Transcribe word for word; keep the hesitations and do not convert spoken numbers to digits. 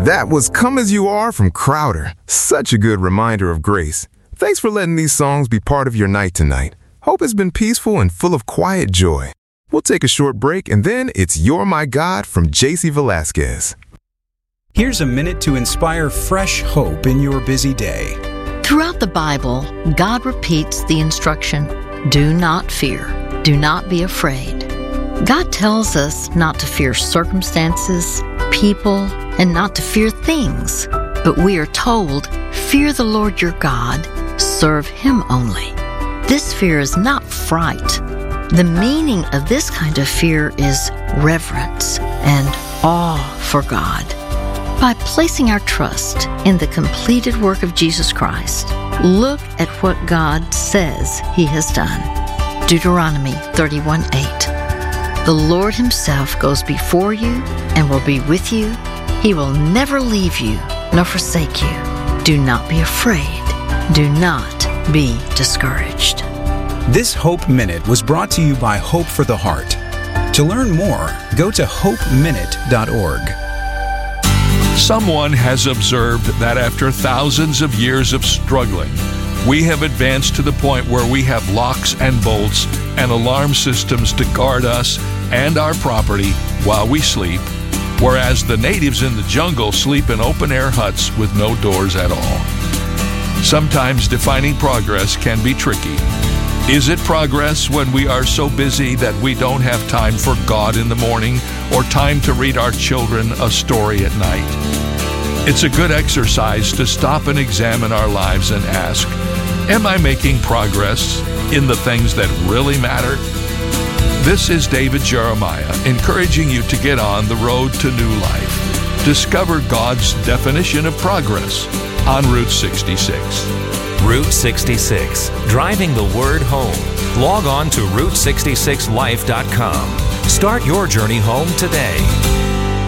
That was Come As You Are from Crowder. Such a good reminder of grace. Thanks for letting these songs be part of your night tonight. Hope it's been peaceful and full of quiet joy. We'll take a short break, and then it's You're My God from J C Velasquez. Here's a minute to inspire fresh hope in your busy day. Throughout the Bible, God repeats the instruction, do not fear, do not be afraid. God tells us not to fear circumstances, people, and not to fear things. But we are told, fear the Lord your God, serve Him only. This fear is not fright. The meaning of this kind of fear is reverence and awe for God. By placing our trust in the completed work of Jesus Christ, look at what God says He has done. Deuteronomy thirty-one eight. The Lord Himself goes before you and will be with you. He will never leave you nor forsake you. Do not be afraid. Do not be discouraged. This Hope Minute was brought to you by Hope for the Heart. To learn more, go to hope minute dot org. Someone has observed that after thousands of years of struggling, we have advanced to the point where we have locks and bolts and alarm systems to guard us and our property while we sleep, whereas the natives in the jungle sleep in open-air huts with no doors at all. Sometimes defining progress can be tricky. Is it progress when we are so busy that we don't have time for God in the morning or time to read our children a story at night? It's a good exercise to stop and examine our lives and ask, am I making progress in the things that really matter? This is David Jeremiah encouraging you to get on the road to new life. Discover God's definition of progress on Route sixty-six. Route sixty-six, driving the word home. Log on to route sixty-six life dot com. Start your journey home today.